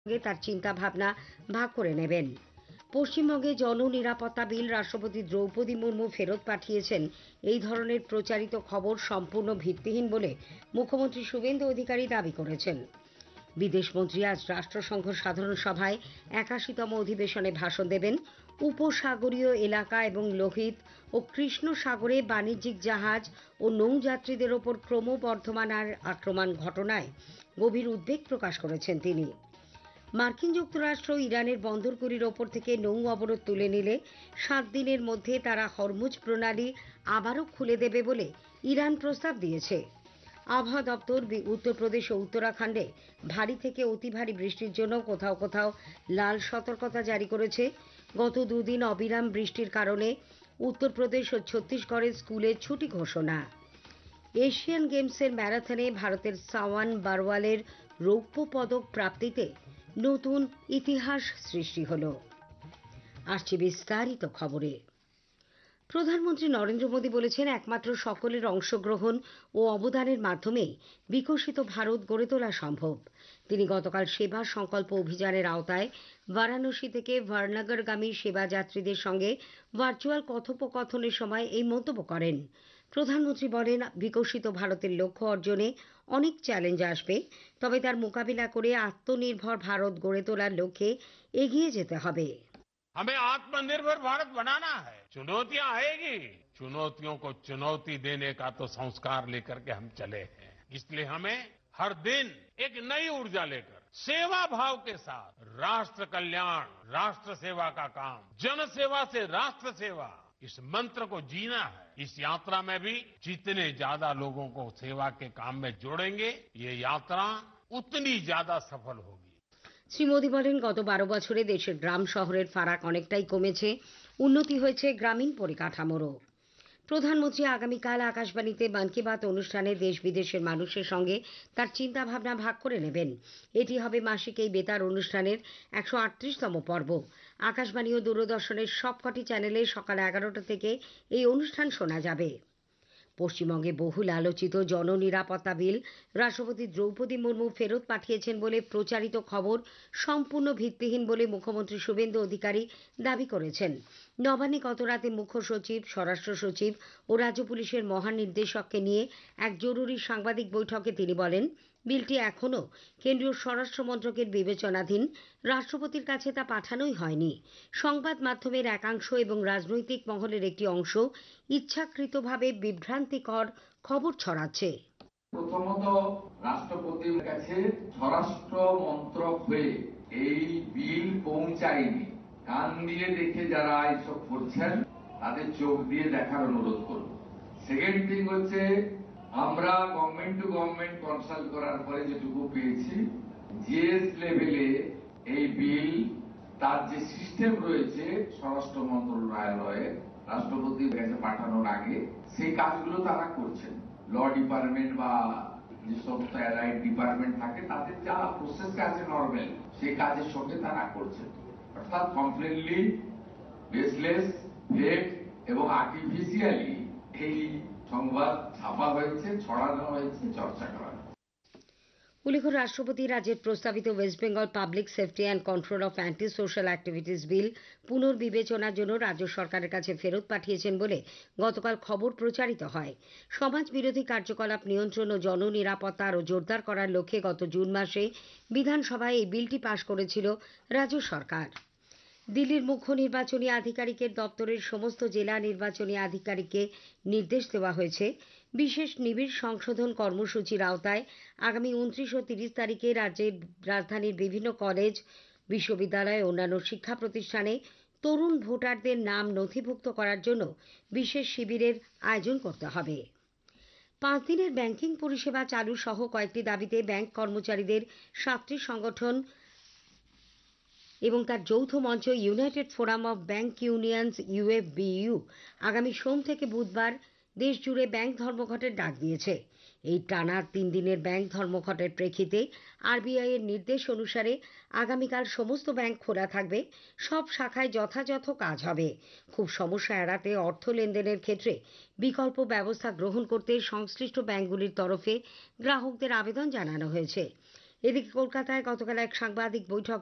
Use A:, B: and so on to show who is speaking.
A: তার চিন্তা ভাবনা ভাগ করে নেবেন। পশ্চিমবঙ্গে জননিরাপত্তা বিল রাষ্ট্রপতি দ্রৌপদী মুর্মু ফেরত পাঠিয়েছেন এই ধরনের প্রচারিত খবর সম্পূর্ণ ভিত্তিহীন বলে মুখ্যমন্ত্রী শুভেন্দু অধিকারী দাবি করেছেন। বিদেশমন্ত্রী আজ রাষ্ট্রসংঘ সাধারণ সভায় ৮১তম অধিবেশনে ভাষণ দেবেন। উপসাগরীয় এলাকা এবং লোহিত ও কৃষ্ণ সাগরে বাণিজ্যিক জাহাজ ও নৌযাত্রীদের ওপর ক্রমবর্ধমান আক্রমণ ঘটনায় গভীর উদ্বেগ প্রকাশ করেছেন তিনি। মার্কিন যুক্তরাষ্ট্র ইরানের বন্দরগুলির ওপর থেকে নৌ অবরোধ তুলে নিলে ৭ দিনের মধ্যে তারা হরমুজ প্রণালী আবারও খুলে দেবে বলে ইরান প্রস্তাব দিয়েছে। আবহাওয়া দপ্তর উত্তরপ্রদেশ ও উত্তরাখণ্ডে ভারী থেকে অতি ভারী বৃষ্টির জন্য কোথাও কোথাও লাল সতর্কতা জারি করেছে। গত দুদিন অবিরাম বৃষ্টির কারণে উত্তরপ্রদেশ ও ছত্তিশগড়ের স্কুলে ছুটি ঘোষণা। এশিয়ান গেমসের ম্যারাথনে ভারতের সাওয়ান বারওয়ালের রৌপ্য পদক প্রাপ্তিতে নতুন ইতিহাস সৃষ্টি হল। আসছে বিস্তারিত খবরে। প্রধানমন্ত্রী নরেন্দ্র মোদী বলেছেন, একমাত্র সকলের অংশগ্রহণ ও অবদানের মাধ্যমেই বিকশিত ভারত গড়ে তোলা সম্ভব। তিনি গতকাল সেবা সংকল্প অভিযানের আওতায় বারাণসী থেকে ভারনগরগামী সেবা যাত্রীদের সঙ্গে ভার্চুয়াল কথোপকথনের সময় এই মন্তব্য করেন। প্রধানমন্ত্রী বলেন, বিকশিত ভারতের লক্ষ্য অর্জনে অনেক চ্যালেঞ্জ আসবে, তবে তার মোকাবিলা করে আত্মনির্ভর ভারত গড়ে তোলার লক্ষ্যে এগিয়ে যেতে হবে।
B: हमें आत्मनिर्भर भारत बनाना है। चुनौतियां आएगी, चुनौतियों को चुनौती देने का तो संस्कार लेकर के हम चले हैं। इसलिए हमें हर दिन एक नई ऊर्जा लेकर सेवा भाव के साथ राष्ट्र कल्याण, राष्ट्र सेवा का काम, जन सेवा से राष्ट्र सेवा, इस मंत्र को जीना है। इस यात्रा में भी जितने ज्यादा लोगों को सेवा के काम में जोड़ेंगे, ये यात्रा उतनी ज्यादा सफल होगी।
A: শ্রী মোদী বলেন, গত ১২ বছরে দেশের গ্রাম শহরের ফারাক অনেকটাই কমেছে, উন্নতি হয়েছে গ্রামীণ পরিকাঠামোরও। প্রধানমন্ত্রী আগামীকাল আকাশবাণীতে মন কি বাত অনুষ্ঠানে দেশ বিদেশের মানুষের সঙ্গে তার চিন্তা ভাবনা ভাগ করে নেবেন। এটি হবে মাসিক এই বেতার অনুষ্ঠানের ১৩৮তম পর্ব। আকাশবাণী ও দূরদর্শনের সবকটি চ্যানেলে সকাল ১১টা থেকে এই অনুষ্ঠান শোনা যাবে। পশ্চিমবঙ্গে বহুল আলোচিত জননিরাপত্তা বিল রাষ্ট্রপতি দ্রৌপদী মুর্মু ফেরত পাঠিয়েছেন বলে প্রচারিত খবর সম্পূর্ণ ভিত্তিহীন বলে মুখ্যমন্ত্রী শুভেন্দু অধিকারী দাবি করেছেন। নবান্নে গত রাতে মুখ্য সচিব, স্বরাষ্ট্র সচিব ও রাজ্য পুলিশের মহানির্দেশককে নিয়ে এক জরুরি সাংবাদিক বৈঠকে তিনি বলেন, বিলটি এখনও কেন্দ্রীয় স্বরাষ্ট্র মন্ত্রকের বিবেচনাধীন, রাষ্ট্রপতির কাছে তা পাঠানোই হয়নি। সংবাদ মাধ্যমের একাংশ এবং রাজনৈতিক মহলের একটি অংশ ইচ্ছাকৃতভাবে বিভ্রান্তিকর খবর ছড়াচ্ছে।
C: প্রথমত, রাষ্ট্রপতির কাছে স্বরাষ্ট্র মন্ত্রক হয়ে এই বিল পৌঁছায়নি। কান দিয়ে দেখে যারা এসব করছেন তাদের চোখ দিয়ে দেখার অনুরোধ করব। সেকেন্ড থিং হচ্ছে, আমরা গভর্নমেন্ট টু গভর্নমেন্ট কনসাল্ট করার পরে যেটুকু পেয়েছি, জিএস লেভেলে এই বিল তার যে সিস্টেম রয়েছে স্বরাষ্ট্র মন্ত্রণালয়ে রাষ্ট্রপতির কাছে পাঠানোর আগে, সেই কাজগুলো তারা করছেন। ল ডিপার্টমেন্ট বা যে সমস্ত অ্যালাইড ডিপার্টমেন্ট থাকে তাদের যা প্রসেস আছে নর্মাল, সেই কাজের সঙ্গে তারা করছেন। অর্থাৎ কমপ্লিটলি বেসলেস, ফেক এবং আর্টিফিশিয়ালি এই সংবাদ ছাপা হয়েছে, ছড়ানো হয়েছে, চর্চা করা হয়েছে।
A: উল্লেখ্য, রাষ্ট্রপতি রাজ্যের প্রস্তাবিত West Bengal public safety and control of anti social activities বিল পুনর্বিবেচনার জন্য রাজ্য সরকারের কাছে ফেরত পাঠিয়েছেন বলে গতকাল খবর প্রচারিত হয়। সমাজ বিরোধী কার্যকলাপ নিয়ন্ত্রণ ও জননিরাপত্তা আরও জোরদার করার লক্ষ্যে গত জুন মাসে বিধানসভায় এই বিলটি পাশ করেছিল রাজ্য সরকার। দিল্লির মুখ্য নির্বাচনী আধিকারিকের দপ্তরের সমস্ত জেলা নির্বাচনী আধিকারিককে নির্দেশ দেওয়া হয়েছে, বিশেষ নিবিড় সংশোধন কর্মসূচির আওতায় আগামী ২৯ ও ৩০ তারিখে রাজ্যের রাজধানীর বিভিন্ন কলেজ, বিশ্ববিদ্যালয় ও অন্যান্য শিক্ষা প্রতিষ্ঠানে তরুণ ভোটারদের নাম নথিভুক্ত করার জন্য বিশেষ শিবিরের আয়োজন করতে হবে। ৫ দিনের ব্যাংকিং পরিষেবা চালু সহ কয়েকটি দাবিতে ব্যাংক কর্মচারীদের ৭টি সংগঠন এবং তার যৌথ মঞ্চ United forum of bank unions ইউএফবিইউ আগামী সোম থেকে বুধবার দেশ জুড়ে ব্যাংক ধর্মঘটের ডাক দিয়েছে। এই টানা ৩ দিনের ব্যাংক ধর্মঘটের প্রেক্ষিতে আরবিআই এর নির্দেশ অনুসারে আগামীকাল সমস্ত ব্যাংক খোলা থাকবে, সব শাখায় যথাযথ কাজ হবে। খুব সমস্যা এড়াতে অর্থ লেনদেনের ক্ষেত্রে বিকল্প ব্যবস্থা গ্রহণ করতে সংশ্লিষ্ট ব্যাংকগুলির তরফে গ্রাহকদের আবেদন জানানো হয়েছে। এদিকে কলকাতায় গতকাল এক সাংবাদিক বৈঠক